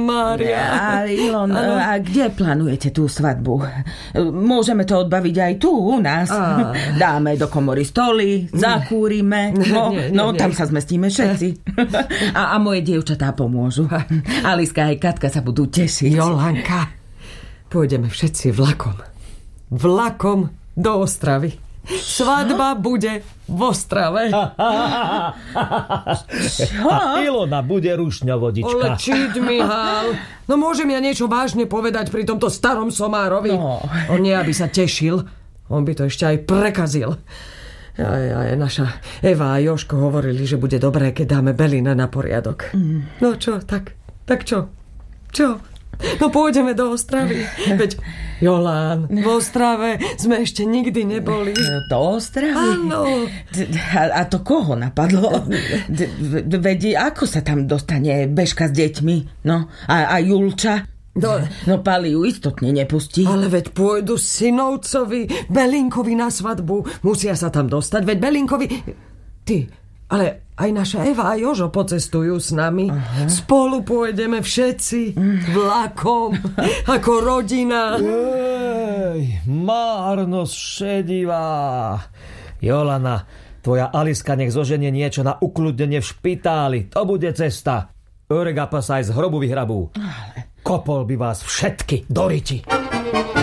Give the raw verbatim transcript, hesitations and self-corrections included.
Mária. A Ilon, a kde plánujete tú svadbu? Môžeme to odbaviť aj tu u nás. A... Dáme do komory stoly, zakúrime. No, nie, nie, no nie. Tam sa zmestíme všetci. A, a moje dievčatá pomôžu. Aliska aj Katka sa budú tešiť. Jolanka, pôjdeme všetci vlakom. Vlakom do Ostravy. Svadba bude v Ostrave. Ilona bude rušňovodička. Ale čít, Mihal. No môžem ja niečo vážne povedať pri tomto starom somárovi? No. On nie, aby sa tešil. On by to ešte aj prekazil. Aj, aj naša Eva a Jožko hovorili, že bude dobré, keď dáme Belina na poriadok. Mm. No čo, tak, tak čo? Čo? No pôjdeme do Ostravy. Veď, Jolán, v Ostrave sme ešte nikdy neboli. Do Ostravy? Áno. A, a to koho napadlo? Veď, ako sa tam dostane Bežka s deťmi? No, a, a Julča? No, no Pali ju istotne nepustí. Ale veď pôjdu synovcovi Belinkovi na svadbu. Musia sa tam dostať, veď Belinkovi... Ty, ale... Aj naša Eva a Jožo pocestujú s nami. Aha. Spolu pôjdeme všetci vlakom, ako rodina. Ej, márnosť šedivá. Jolana, tvoja Aliska nech zoženie niečo na ukľudnenie v špitáli. To bude cesta. Örega sa aj z hrobu vyhrabú. Kopol by vás všetky do riti.